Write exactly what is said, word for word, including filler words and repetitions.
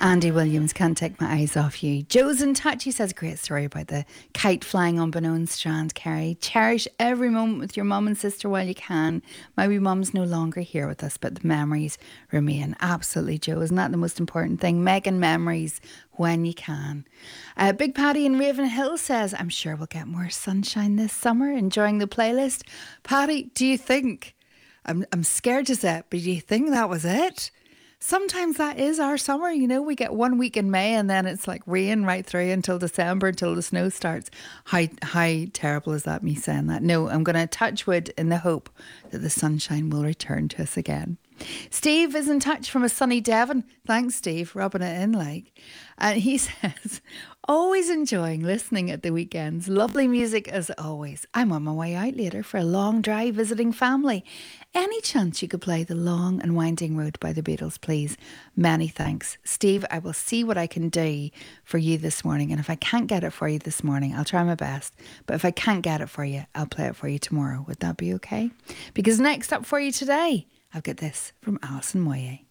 Andy Williams, Can't Take My Eyes Off You. Joe's in touch. He says a great story about the kite flying on Benone Strand, Kerry. Cherish every moment with your mum and sister while you can. Maybe mum's no longer here with us, but the memories remain. Absolutely, Joe. Isn't that the most important thing? Making memories when you can. Uh, Big Paddy in Ravenhill says, I'm sure we'll get more sunshine this summer. Enjoying the playlist. Paddy, do you think, I'm, I'm scared to say it, but do you think that was it? Sometimes that is our summer, you know, we get one week in May and then it's like rain right through until December, until the snow starts. How, how terrible is that, me saying that? No, I'm going to touch wood in the hope that the sunshine will return to us again. Steve is in touch from a sunny Devon. Thanks, Steve, rubbing it in like. And he says, always enjoying listening at the weekends. Lovely music as always. I'm on my way out later for a long drive visiting family. Any chance you could play The Long and Winding Road by the Beatles, please? Many thanks. Steve, I will see what I can do for you this morning. And if I can't get it for you this morning, I'll try my best. But if I can't get it for you, I'll play it for you tomorrow. Would that be okay? Because next up for you today, I've got this from Alison Moyet.